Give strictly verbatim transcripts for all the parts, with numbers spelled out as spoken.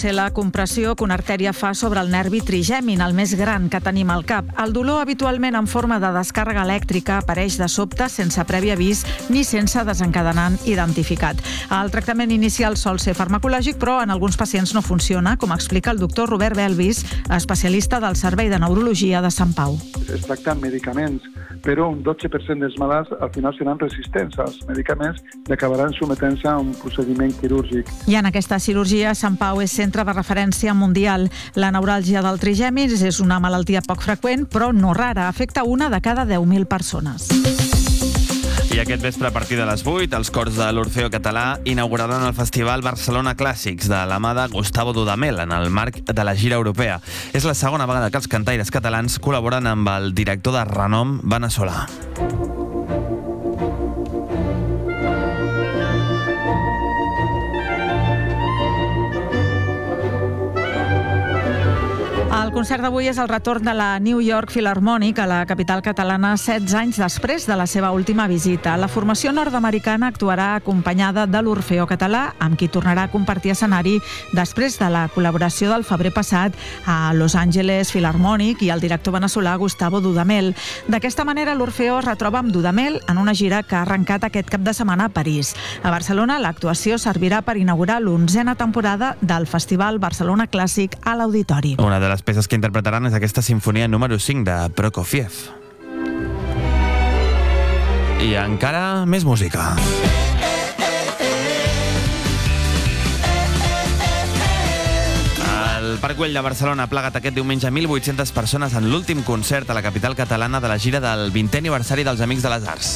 ser la compressió que una artèria fa sobre el nervi trigèmin, el més gran que tenim al cap. El dolor, habitualment en forma de descàrrega elèctrica, apareix de sobte sense previ avís ni sense desencadenant identificat. El tractament inicial sol ser farmacològic, però en alguns pacients no funciona, com explica el doctor Robert Belvis, especialista del Servei de Neurologia de Sant Pau. Es tracta amb medicaments, però un dotze per cent dels malalts al final seran resistents als medicaments i acabaran sometent-se a un procediment quirúrgic. I en aquesta cirurgia, Sant Pau és centre de referència mundial. La neuràlgia del trigèmin és una malaltia poc freqüent, però no rara. Afecta una de cada deu mil persones. I aquest vespre, a partir de les vuit, els cors de l'Orfeó Català inauguraran el Festival Barcelona Clàssics de la mà de Gustavo Dudamel en el marc de la gira europea. És la segona vegada que els cantaires catalans col·laboren amb el director de renom veneçolà. El concert d'avui és el retorn de la New York Philharmonic a la capital catalana setze anys després de la seva última visita. La formació nord-americana actuarà acompanyada de l'Orfeó Català, amb qui tornarà a compartir escenari després de la col·laboració del febrer passat a Los Angeles Philharmonic i el director veneçolà Gustavo Dudamel. D'aquesta manera, l'Orfeó es retroba amb Dudamel en una gira que ha arrencat aquest cap de setmana a París. A Barcelona, l'actuació servirà per inaugurar l'onzena temporada del Festival Barcelona Clàssic a l'Auditori. Una de les peces que interpretaran és aquesta sinfonia número cinc de Prokofiev. I encara més música. El Parc Güell de Barcelona ha plegat aquest diumenge mil vuit-centes persones en l'últim concert a la capital catalana de la gira del vintè aniversari dels Amics de les Arts.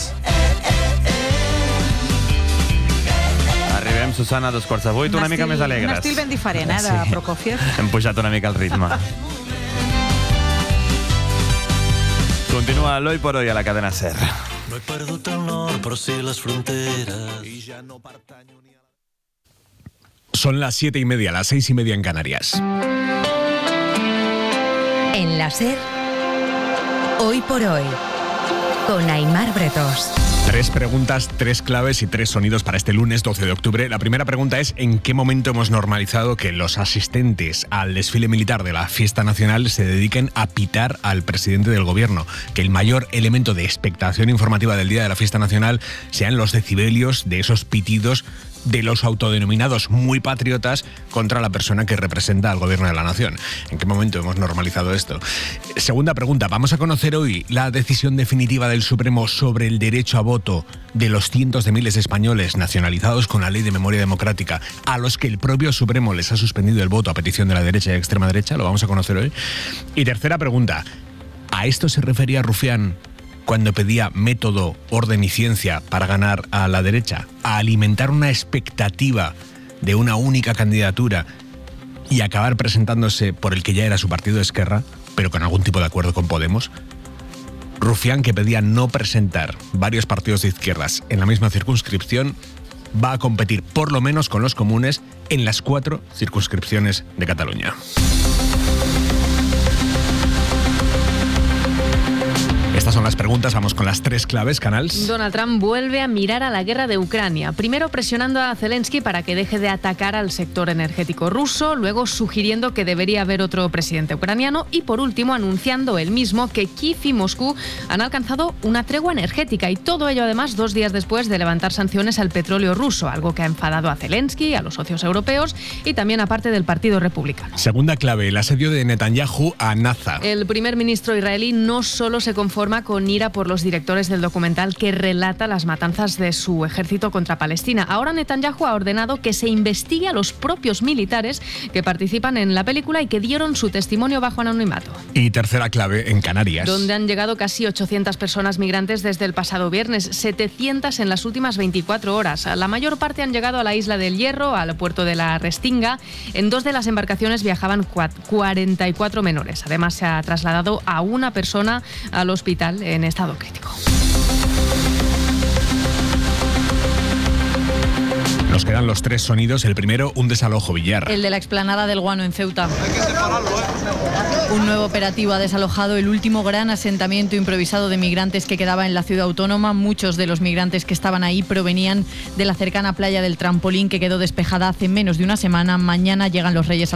Arribem, Susana, a dos quarts de vuit, una mica més alegres. Un estil ben diferent, eh, de Prokofiev. Hem pujat una mica el ritme. Continua l'Hoy por Hoy a la cadena SER. No he perdut el nord, però sí les fronteres. I ja no pertanyo ni a la... Son las siete y media, las seis y media en Canarias. En la SER, Hoy por Hoy, con Aimar Bretos. Tres preguntas, tres claves y tres sonidos para este lunes doce de octubre. La primera pregunta es: ¿en qué momento hemos normalizado que los asistentes al desfile militar de la fiesta nacional se dediquen a pitar al presidente del gobierno? Que el mayor elemento de expectación informativa del día de la fiesta nacional sean los decibelios de esos pitidos de los autodenominados muy patriotas contra la persona que representa al gobierno de la nación. ¿En qué momento hemos normalizado esto? Segunda pregunta, vamos a conocer hoy la decisión definitiva del Supremo sobre el derecho a voto de los cientos de miles de españoles nacionalizados con la Ley de Memoria Democrática, a los que el propio Supremo les ha suspendido el voto a petición de la derecha y extrema derecha. Lo vamos a conocer hoy. Y tercera pregunta, ¿a esto se refería Rufián cuando pedía método, orden y ciencia para ganar a la derecha? ¿A alimentar una expectativa de una única candidatura y acabar presentándose por el que ya era su partido, Esquerra, pero con algún tipo de acuerdo con Podemos? Rufián, que pedía no presentar varios partidos de izquierdas en la misma circunscripción, va a competir por lo menos con los comunes en las cuatro circunscripciones de Cataluña. Estas son las preguntas, vamos con las tres claves, Canals. Donald Trump vuelve a mirar a la guerra de Ucrania, primero presionando a Zelensky para que deje de atacar al sector energético ruso, luego sugiriendo que debería haber otro presidente ucraniano y por último anunciando él mismo que Kiev y Moscú han alcanzado una tregua energética, y todo ello además dos días después de levantar sanciones al petróleo ruso, algo que ha enfadado a Zelensky, a los socios europeos y también a parte del Partido Republicano. Segunda clave, el asedio de Netanyahu a Naza. El primer ministro israelí no solo se conforma con ira por los directores del documental que relata las matanzas de su ejército contra Palestina. Ahora Netanyahu ha ordenado que se investigue a los propios militares que participan en la película y que dieron su testimonio bajo anonimato. Y tercera clave, en Canarias, donde han llegado casi ochocientas personas migrantes desde el pasado viernes, setecientas en las últimas veinticuatro horas. La mayor parte han llegado a la isla del Hierro, al puerto de la Restinga. En dos de las embarcaciones viajaban cuarenta y cuatro menores. Además, se ha trasladado a una persona al hospital en estado crítico. Nos quedan los tres sonidos. El primero, un desalojo, Villar. El de la explanada del Guano en Ceuta. Hay que separarlo, ¿eh? Un nuevo operativo ha desalojado el último gran asentamiento improvisado de migrantes que quedaba en la ciudad autónoma. Muchos de los migrantes que estaban ahí provenían de la cercana playa del Trampolín, que quedó despejada hace menos de una semana. Mañana llegan los Reyes